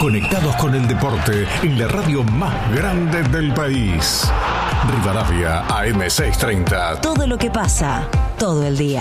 Conectados con el deporte en la radio más grande del país. Rivadavia AM630. Todo lo que pasa, todo el día.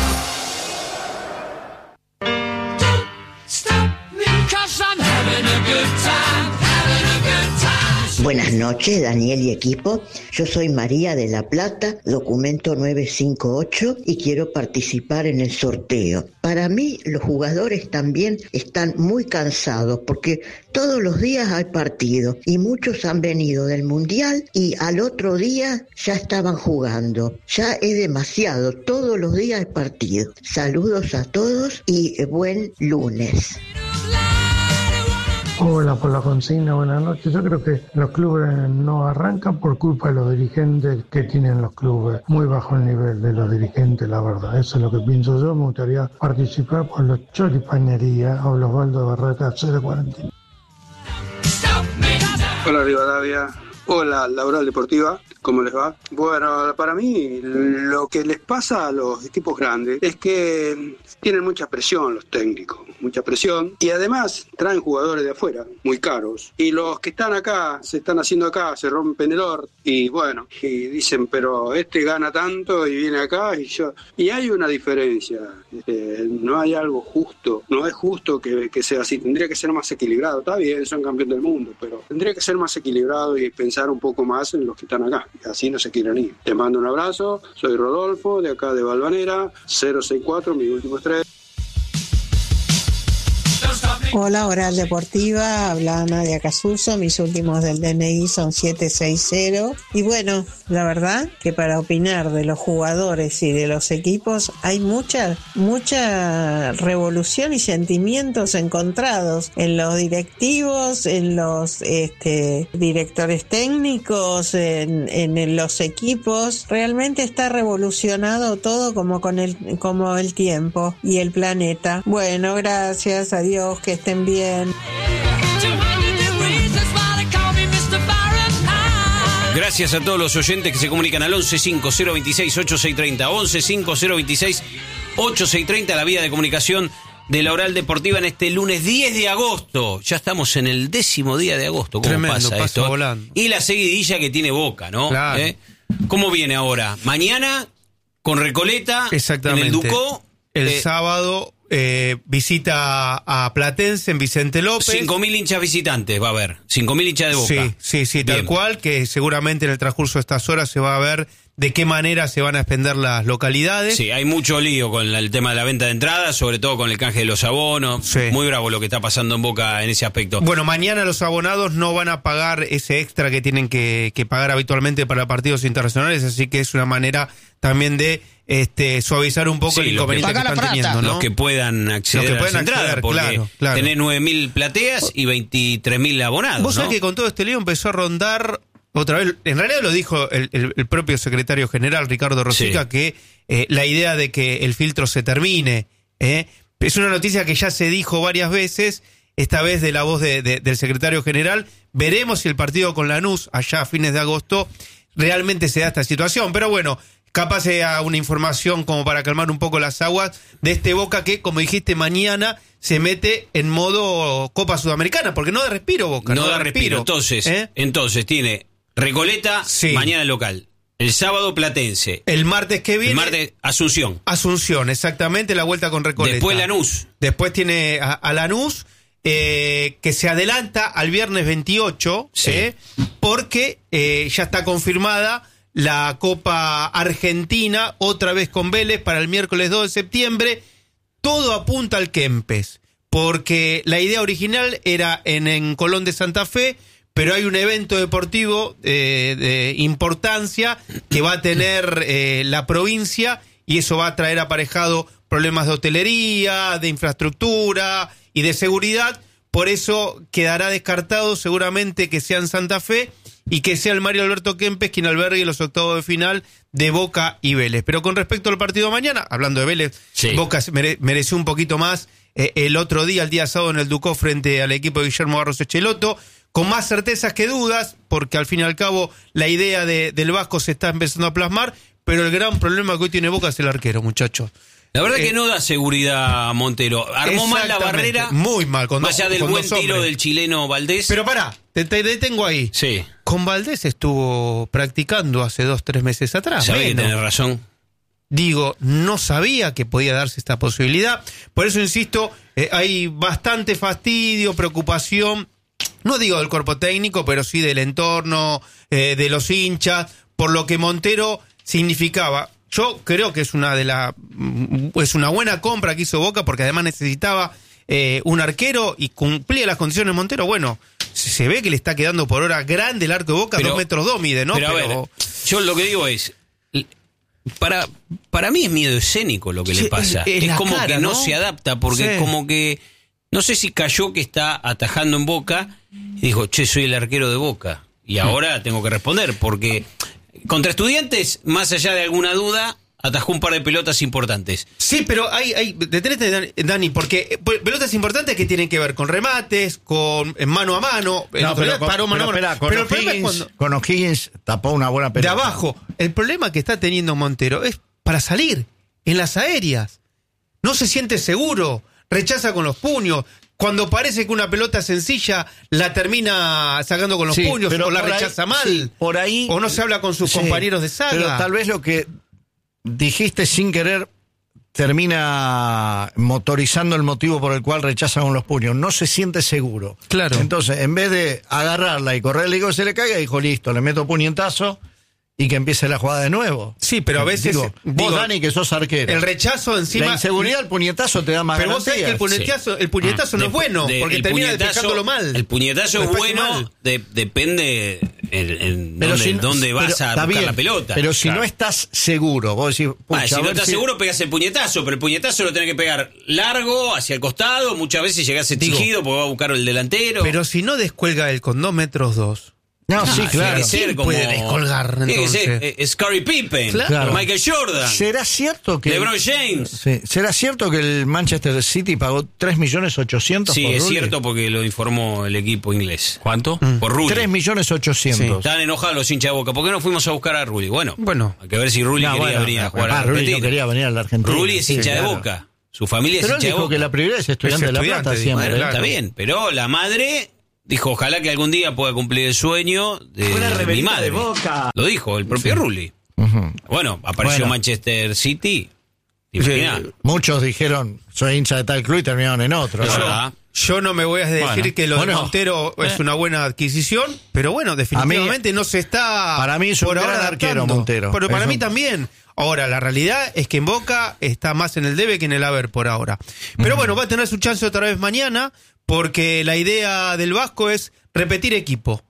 Buenas noches, Daniel y equipo. Yo soy María de La Plata, documento 958, y quiero participar en el sorteo. Para mí, los jugadores también están muy cansados porque todos los días hay partido y muchos han venido del Mundial y al otro día ya estaban jugando. Ya es demasiado, todos los días hay partido. Saludos a todos y buen lunes. Hola, por la consigna, buenas noches. Yo creo que los clubes no arrancan por culpa de los dirigentes que tienen los clubes. Muy bajo el nivel de los dirigentes, la verdad. Eso es lo que pienso yo. Me gustaría participar por los choripanería o los Osvaldo Barraca 040. Hola Rivadavia, hola Laboral Deportiva, ¿cómo les va? Bueno, para mí lo que les pasa a los equipos grandes es que tienen mucha presión los técnicos, mucha presión, y además traen jugadores de afuera, muy caros, y los que están acá, se están haciendo acá, se rompen el orto, y bueno, y dicen, pero este gana tanto y viene acá, y hay una diferencia, no hay algo justo, no es justo que sea así, tendría que ser más equilibrado, está bien, son campeones del mundo, pero tendría que ser más equilibrado y pensar un poco más en los que están acá, así no se quieren ir. Te mando un abrazo, soy Rodolfo, de acá de Valvanera, 064, mis últimos 3. Hola, Oral Deportiva, habla Nadia Casuso, mis últimos del DNI son 760. Y bueno, la verdad que para opinar de los jugadores y de los equipos hay mucha revolución y sentimientos encontrados en los directivos, en los directores técnicos, en los equipos. Realmente está revolucionado todo como el tiempo y el planeta. Bueno, gracias, adiós, que estén bien. Gracias a todos los oyentes que se comunican al 1150268630, 1150268630, la vía de comunicación de la Oral Deportiva en este lunes 10 de agosto. Ya estamos en el 10º día de agosto. ¿Cómo tremendo, pasa esto? Volando. Y la seguidilla que tiene Boca, ¿no? Claro. ¿Cómo viene ahora? Mañana con Recoleta en el Ducó. El sábado visita a Platense en Vicente López. 5.000 hinchas visitantes va a haber. 5.000 hinchas de Boca. Sí, tal cual, que seguramente en el transcurso de estas horas se va a ver de qué manera se van a expender las localidades. Sí, hay mucho lío con el tema de la venta de entradas, sobre todo con el canje de los abonos. Sí. Muy bravo lo que está pasando en Boca en ese aspecto. Bueno, mañana los abonados no van a pagar ese extra que tienen que pagar habitualmente para partidos internacionales, así que es una manera también de suavizar un poco el inconveniente que están teniendo, ¿no? Los que puedan acceder a las entradas, porque claro. Tenés 9.000 plateas y 23.000 abonados. Vos sabés que con todo este lío empezó a rondar otra vez, en realidad lo dijo el propio secretario general Ricardo Rosica, que la idea de que el filtro se termine, es una noticia que ya se dijo varias veces, esta vez de la voz del secretario general. Veremos si el partido con Lanús allá a fines de agosto realmente se da esta situación, pero bueno, capaz sea una información como para calmar un poco las aguas de este Boca que, como dijiste, mañana se mete en modo Copa Sudamericana, porque no da respiro Boca. No da respiro. Entonces tiene Recoleta, mañana local. El sábado Platense. El martes que viene. El martes Asunción. Asunción, exactamente, la vuelta con Recoleta. Después Lanús. Después tiene a Lanús, que se adelanta al viernes 28, porque ya está confirmada la Copa Argentina, otra vez con Vélez, para el miércoles 2 de septiembre. Todo apunta al Kempes, porque la idea original era en Colón de Santa Fe, pero hay un evento deportivo de importancia que va a tener la provincia, y eso va a traer aparejado problemas de hotelería, de infraestructura y de seguridad. Por eso quedará descartado seguramente que sea en Santa Fe y que sea el Mario Alberto Kempes quien albergue los octavos de final de Boca y Vélez. Pero con respecto al partido de mañana, hablando de Vélez, Boca mereció un poquito más el otro día, el día sábado en el Ducó, frente al equipo de Guillermo Barros Echeloto, con más certezas que dudas, porque al fin y al cabo la idea del Vasco se está empezando a plasmar, pero el gran problema que hoy tiene Boca es el arquero, muchachos. La verdad que no da seguridad a Montero. Armó mal la barrera. Muy mal. Más allá del buen tiro del chileno Valdés. Pero pará, te detengo ahí. Sí. Con Valdés estuvo practicando hace 2-3 meses atrás. Sabés que tenés razón. Digo, no sabía que podía darse esta posibilidad. Por eso insisto, hay bastante fastidio, preocupación. No digo del cuerpo técnico, pero sí del entorno, de los hinchas, por lo que Montero significaba. Yo creo que es una buena compra que hizo Boca, porque además necesitaba un arquero y cumplía las condiciones de Montero. Bueno, se ve que le está quedando por hora grande el arco de Boca, 2 metros 2 mide, ¿no? Pero a ver, yo lo que digo es, para mí es miedo escénico lo que le pasa. Es como cara, que no se adapta, porque como que, no sé si cayó que está atajando en Boca y dijo, che, soy el arquero de Boca. Y ahora tengo que responder, porque contra Estudiantes, más allá de alguna duda, atajó un par de pelotas importantes. Sí, pero detenete, Dani, porque pelotas importantes que tienen que ver con remates, con mano a mano. No, pero el problema es cuando con O'Higgins tapó una buena pelota. De abajo. El problema que está teniendo Montero es para salir en las aéreas. No se siente seguro, rechaza con los puños. Cuando parece que una pelota sencilla la termina sacando con los puños, o la rechaza mal. Sí, por ahí, o no se habla con sus compañeros de saga. Pero tal vez lo que dijiste sin querer termina motorizando el motivo por el cual rechaza con los puños. No se siente seguro. Claro. Entonces, en vez de agarrarla y correrle y que se le caiga, dijo, listo, le meto puñetazo y que empiece la jugada de nuevo. Sí, pero a veces... Vos, Dani, que sos arquero. El rechazo encima... La inseguridad, el puñetazo te da más pero garantías. Pero vos sabés que el puñetazo no es bueno, porque termina despejándolo mal. El puñetazo es bueno, depende en dónde vas a buscar la pelota. Pero si no estás seguro, vos decís... si no estás seguro, pegás el puñetazo, pero el puñetazo lo tenés que pegar largo, hacia el costado, muchas veces llegás exigido porque va a buscar el delantero. Pero si no descuelga él con 2 metros 2... No, sí, claro. ¿Quién puede descolgar, entonces? Tiene que ser Scottie Pippen, claro. Michael Jordan. ¿Será cierto que LeBron James? Sí. ¿Será cierto que el Manchester City pagó 3.800.000 Sí, por es Rulli? Cierto, porque lo informó el equipo inglés. ¿Cuánto? Por Rulli. 3.800.000. Sí. Estaban enojados los hinchas de Boca. ¿Por qué no fuimos a buscar a Rulli? Bueno, hay que ver si Rulli quería venir a jugar a la Argentina. Rulli no quería venir a la Argentina. Rulli es hincha de Boca. Su familia es hincha de Boca. Pero él dijo que la prioridad es Estudiante de La Plata siempre. Bueno, está bien, pero la madre... Dijo, ojalá que algún día pueda cumplir el sueño de mi madre. De Boca. Lo dijo el propio Rulli. Bueno, apareció Manchester City. Muchos dijeron, soy hincha de tal club y terminaron en otro. Yo no me voy a decir que lo de Montero es una buena adquisición, pero bueno, definitivamente no se está... Para mí es un gran arquero Montero. Pero para mí también. Ahora, la realidad es que en Boca está más en el debe que en el haber por ahora. Pero bueno, va a tener su chance otra vez mañana, porque la idea del Vasco es repetir equipo,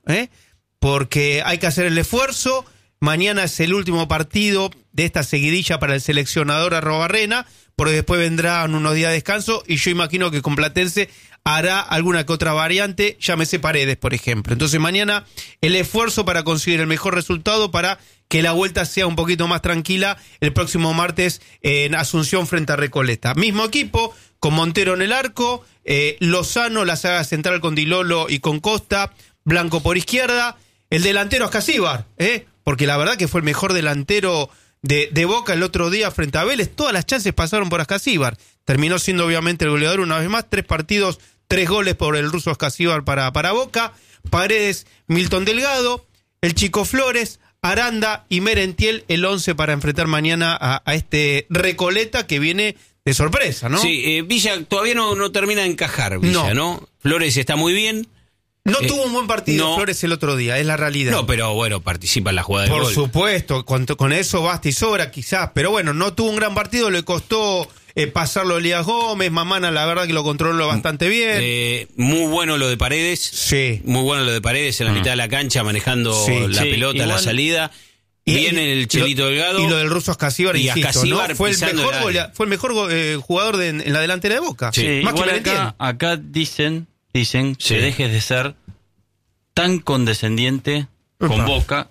porque hay que hacer el esfuerzo. Mañana es el último partido de esta seguidilla para el seleccionador Arrobarrena, porque después vendrán unos días de descanso y yo imagino que con Platense hará alguna que otra variante, llámese Paredes, por ejemplo. Entonces mañana el esfuerzo para conseguir el mejor resultado para que la vuelta sea un poquito más tranquila el próximo martes en Asunción frente a Recoleta. Mismo equipo, con Montero en el arco, Lozano, la saga central con Di Lolo y con Costa, Blanco por izquierda, el delantero Ascasíbar, porque la verdad que fue el mejor delantero de Boca el otro día frente a Vélez. Todas las chances pasaron por Ascasíbar. Terminó siendo obviamente el goleador una vez más, 3 partidos, 3 goles por el ruso Ascasíbar para Boca. Paredes, Milton Delgado, el Chico Flores, Aranda y Merentiel, el 11 para enfrentar mañana a este Recoleta que viene de sorpresa, ¿no? Sí, Villa todavía no termina de encajar, Villa, ¿no? Flores está muy bien. No tuvo un buen partido Flores el otro día, es la realidad. No, pero bueno, participa en la jugada del gol. Por supuesto, con eso basta y sobra quizás, pero bueno, no tuvo un gran partido, le costó pasarlo a Elías Gómez, Mamana la verdad que lo controló bastante bien. Muy bueno lo de Paredes. Sí. Muy bueno lo de Paredes en la mitad de la cancha, manejando la pelota, igual, la salida. Viene el Chelito Delgado. Y lo del ruso Ascasíbar, insisto, ¿no? Fue el mejor jugador en la delantera de Boca. Sí. Más igual que acá dicen que dejes de ser tan condescendiente con Boca.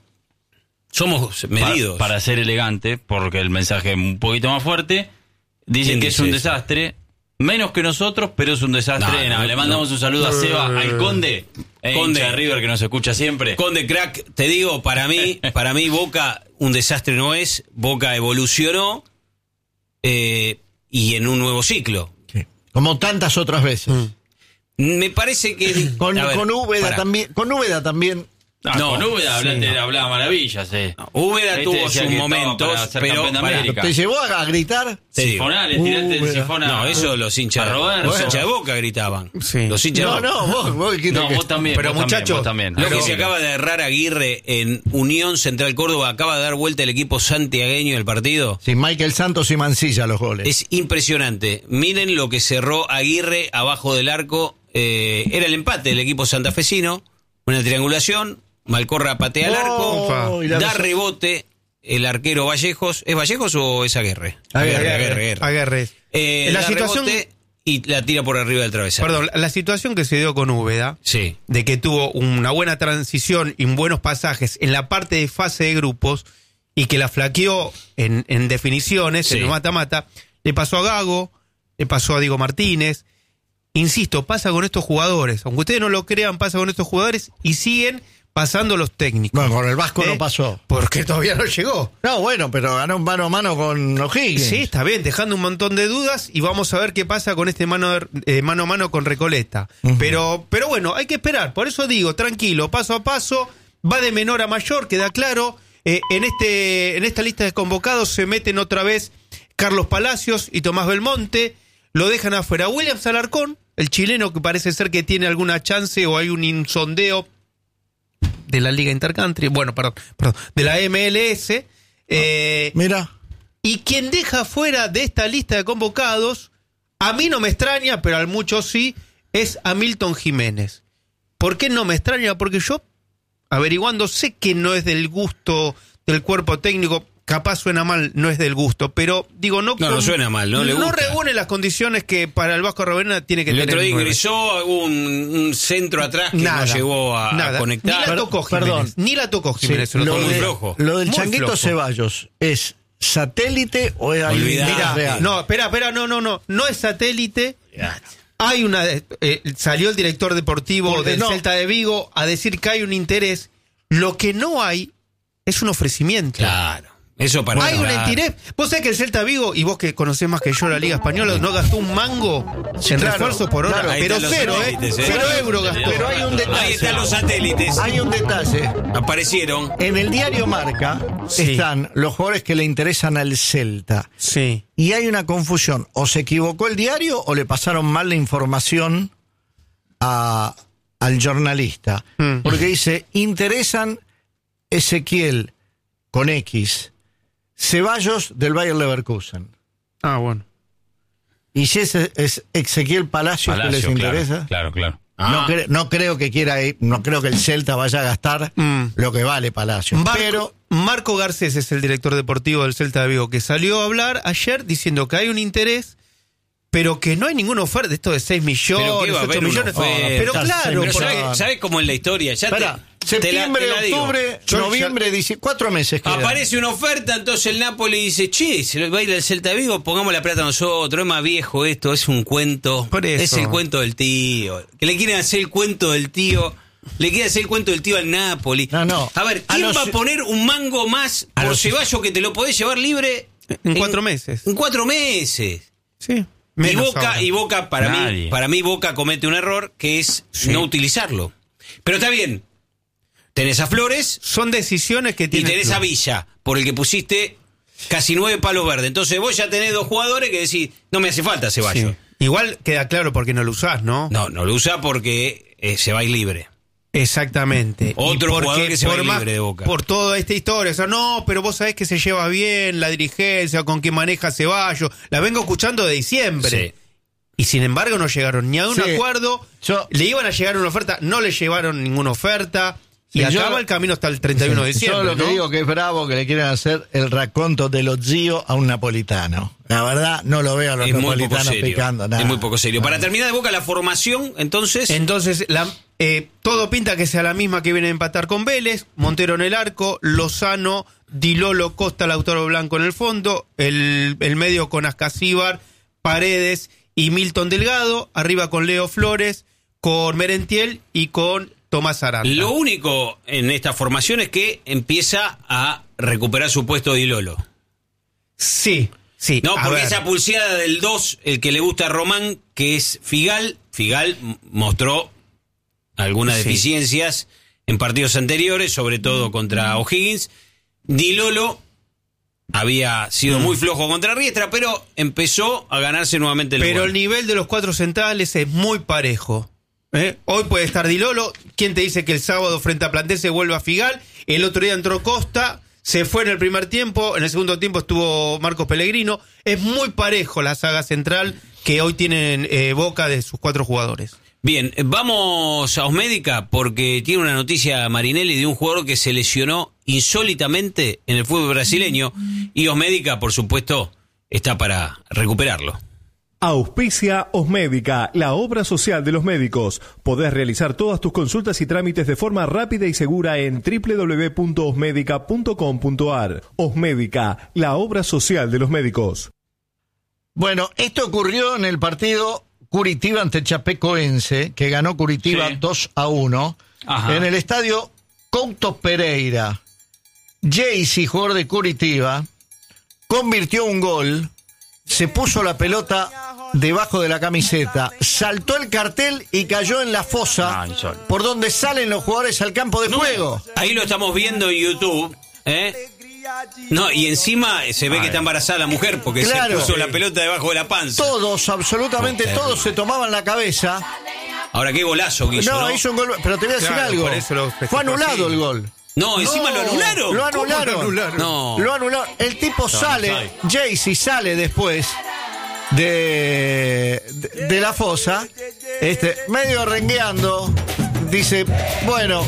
Somos medidos. Para ser elegante, porque el mensaje es un poquito más fuerte. Dicen que es un desastre. Menos que nosotros, pero es un desastre. Le mandamos un saludo a Seba, al Conde. Conde de River que nos escucha siempre. Conde, crack, te digo, para mí Boca un desastre no es. Boca evolucionó. y en un nuevo ciclo. Sí. Como tantas otras veces. Me parece que... Con Úbeda también. Con Úbeda también. Con Úbeda hablaba maravillas. Úbeda tuvo sus momentos, pero ¿te llevó a gritar? Sifonal, estirante del sifón. No, eso los hinchas de Boca gritaban. Sí. Los hinchas de Boca. Vos también. Pero muchachos, también. Lo que se acaba de errar Aguirre en Unión Central Córdoba, acaba de dar vuelta el equipo santiagueño del partido. Sí, Michael Santos y Mancilla los goles. Es impresionante. Miren lo que cerró Aguirre abajo del arco. Era el empate del equipo santafesino. Una triangulación. Malcorra patea al arco, da rebote el arquero Vallejos. ¿Es Vallejos o es Aguirre? Aguirre. La situación y la tira por arriba del travesaño. Perdón, la situación que se dio con Úbeda, de que tuvo una buena transición y buenos pasajes en la parte de fase de grupos y que la flaqueó en definiciones, en el mata-mata, le pasó a Gago, le pasó a Diego Martínez. Insisto, pasa con estos jugadores. Aunque ustedes no lo crean, pasa con estos jugadores y siguen pasando los técnicos. Bueno, con el Vasco no pasó. Porque todavía no llegó. No, bueno, pero ganó mano a mano con O'Higgins. Sí, está bien, dejando un montón de dudas y vamos a ver qué pasa con este mano a mano con Recoleta. Pero bueno, hay que esperar. Por eso digo, tranquilo, paso a paso, va de menor a mayor, queda claro. En esta lista de convocados se meten otra vez Carlos Palacios y Tomás Belmonte. Lo dejan afuera. Williams Alarcón, el chileno que parece ser que tiene alguna chance o hay un sondeo de la Liga Intercountry, perdón, de la MLS. Mira. Y quien deja fuera de esta lista de convocados, a mí no me extraña, pero a muchos sí, es a Milton Jiménez. ¿Por qué no me extraña? Porque yo, averiguando, sé que no es del gusto del cuerpo técnico. Capaz suena mal, no es del gusto, pero digo, no suena mal, no le gusta. No reúne las condiciones que para el Vasco Ravenna tiene que tener. El otro día ingresó un centro atrás que no llegó a conectar. Ni la tocó Jiménez. Lo del Changuito Ceballos, ¿es satélite o es real? No, espera, no es satélite. Hay salió el director deportivo del Celta de Vigo a decir que hay un interés. Lo que no hay es un ofrecimiento. Claro. Eso para hay un interés. Vos sabés que el Celta Vigo, y vos que conocés más que yo la Liga Española, no gastó un mango en refuerzo por hora, pero cero, €0 gastó. Pero hay un detalle. Ahí están los satélites. Hay un detalle. Aparecieron. En el diario Marca están los jugadores que le interesan al Celta. Sí. Y hay una confusión. O se equivocó el diario o le pasaron mal la información al jornalista. Porque dice, interesan Ezequiel con X. Ceballos del Bayer Leverkusen. Ah, bueno. ¿Y si es Ezequiel Palacios que les interesa? Claro. No creo que quiera ir, no creo que el Celta vaya a gastar lo que vale Palacios. Pero Marco Garcés es el director deportivo del Celta de Vigo, que salió a hablar ayer diciendo que hay un interés, pero que no hay ninguna oferta de esto de 6 millones, 8 millones. Pero claro, ¿sabes cómo es la historia? Septiembre, octubre, noviembre, 4 meses quedan. Aparece una oferta, entonces el Napoli dice, se va a ir al Celta de Vigo, pongamos la plata nosotros, es más viejo esto, es un cuento. Es el cuento del tío. Que le quieren hacer el cuento del tío. Le quiere hacer el cuento del tío al Napoli. No. A ver, ¿quién va a poner un mango más por Ceballos que te lo podés llevar libre en 4 meses? En 4 meses. Sí. Y Boca para mí Boca comete un error que es no utilizarlo. Pero está bien. Tenés a Flores. Son decisiones que tienes. Y tenés a Villa, por el que pusiste casi 9 palos verdes. Entonces vos ya tenés 2 jugadores que decís, no me hace falta Ceballos. Sí. Igual queda claro por qué no lo usás, ¿no? No lo usás porque se va a ir libre. Exactamente. Otro jugador que se va a ir libre de Boca. Por toda esta historia. O sea, no, pero vos sabés que se lleva bien la dirigencia, con quien maneja Ceballos. La vengo escuchando de diciembre. Sí. Y sin embargo no llegaron ni a un acuerdo. Le iban a llegar una oferta, no le llevaron ninguna oferta. Y acaba el camino hasta el 31 de diciembre. Yo lo que digo que es bravo que le quieran hacer el racconto de los Gio a un napolitano. La verdad, no lo veo a los napolitanos picando nada. Es muy poco serio. Para terminar de Boca, la formación, entonces... Todo pinta que sea la misma que viene a empatar con Vélez. Montero en el arco, Lozano, Di Lolo, Costa, Lautaro Blanco en el fondo, el medio con Ascasíbar, Paredes y Milton Delgado, arriba con Leo Flores, con Merentiel y con Tomás Aranda. Lo único en esta formación es que empieza a recuperar su puesto Di Lolo. Sí. Sí, no, porque esa pulseada del 2, el que le gusta a Román, que es Figal mostró algunas deficiencias en partidos anteriores, sobre todo contra O'Higgins. Di Lolo había sido muy flojo contra Riestra, pero empezó a ganarse nuevamente el lugar. Pero el nivel de los 4 centrales es muy parejo. Hoy puede estar Di Lolo. ¿Quién te dice que el sábado frente a Platense vuelve a Figal? El otro día entró Costa, se fue en el primer tiempo, en el segundo tiempo estuvo Marcos Pellegrino. Es muy parejo la saga central que hoy tienen Boca de sus 4 jugadores. Bien, vamos a Osmédica porque tiene una noticia Marinelli de un jugador que se lesionó insólitamente en el fútbol brasileño y Osmédica, por supuesto, está para recuperarlo. Auspicia Osmédica, la obra social de los médicos. Podés realizar todas tus consultas y trámites de forma rápida y segura en www.osmedica.com.ar. Osmédica, la obra social de los médicos. Bueno, esto ocurrió en el partido Curitiba ante Chapecoense, que ganó Curitiba 2-1, en el estadio Couto Pereira. Jaycee, jugador de Curitiba, convirtió un gol, se puso la pelota debajo de la camiseta, saltó el cartel y cayó en la fosa por donde salen los jugadores al campo de juego. Ahí lo estamos viendo en YouTube, No, y encima se ve que está embarazada la mujer porque se puso la pelota debajo de la panza. Todos, absolutamente todos se tomaban la cabeza. Ahora qué golazo que hizo, ¿no? Hizo un gol, pero te voy a decir algo. Fue anulado el gol. No, encima lo anularon. Lo anularon. Lo anularon. El tipo sale, Jaycee sale después de la fosa, medio rengueando, dice, bueno,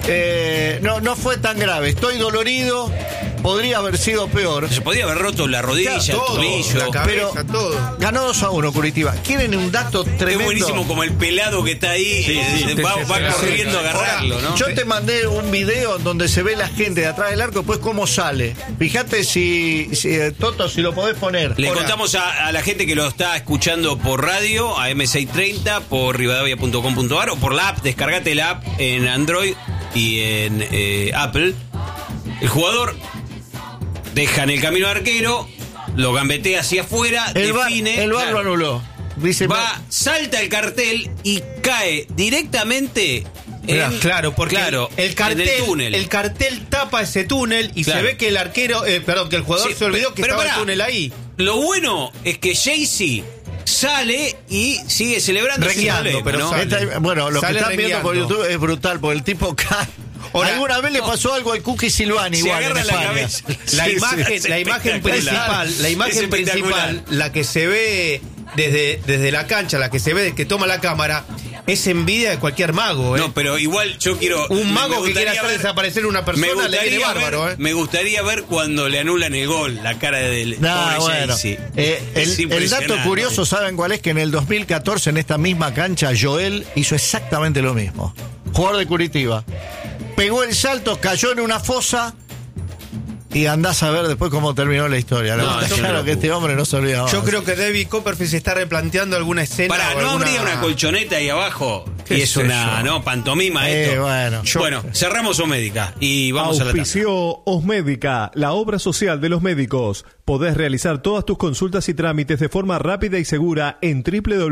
no fue tan grave, estoy dolorido, podría haber sido peor. Se podía haber roto la rodilla, el tobillo, la cabeza, pero todo. Ganó 2-1 Curitiba. ¿Quieren un dato tremendo? Es buenísimo como el pelado que está ahí va corriendo a agarrarlo, ¿no? Yo te mandé un video donde se ve la gente de atrás del arco, después cómo sale. Fíjate si Toto, si lo podés poner. Le contamos a la gente que lo está escuchando por radio, a M630, por rivadavia.com.ar o por la app. Descargate la app en Android y en Apple. El jugador deja en el camino de arquero, lo gambetea hacia afuera, define. El VAR lo anuló. Dice, salta el cartel y cae directamente porque el cartel, en el túnel. El cartel tapa ese túnel y se ve que el arquero, que el jugador se olvidó que estaba el túnel ahí. Lo bueno es que Jaycee sale y sigue celebrando. Bueno, lo que están viendo por YouTube es brutal, porque el tipo cae. Alguna vez le pasó algo al Cookie Silvani igual en España. La imagen principal, la que se ve desde la cancha, la que se ve que toma la cámara, es envidia de cualquier mago. No, pero igual yo quiero... Un mago que quiera hacer desaparecer una persona le viene bárbaro. Me gustaría ver cuando le anulan el gol, la cara del Jaycee. El dato curioso, ¿saben cuál es? Que en el 2014 en esta misma cancha Joel hizo exactamente lo mismo. Jugador de Curitiba. Pegó el salto, cayó en una fosa y andás a ver después cómo terminó la historia. Claro que este hombre no se olvidaba. Yo creo que David Copperfield se está replanteando alguna escena. ¿No habría una colchoneta ahí abajo? Y es una pantomima esto. Bueno, cerramos Osmédica y vamos a la Auspició Osmédica, la obra social de los médicos. Podés realizar todas tus consultas y trámites de forma rápida y segura en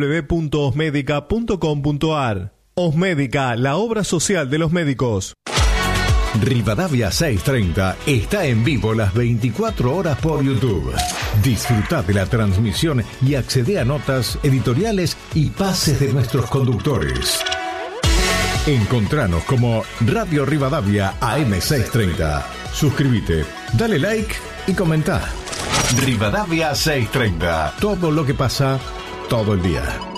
www.osmedica.com.ar. Osmédica, la obra social de los médicos. Rivadavia 630 está en vivo las 24 horas por YouTube. Disfruta de la transmisión y accede a notas, editoriales y pases de nuestros conductores. Encontranos como Radio Rivadavia AM630. Suscríbete, dale like y comenta. Rivadavia 630. Todo lo que pasa todo el día.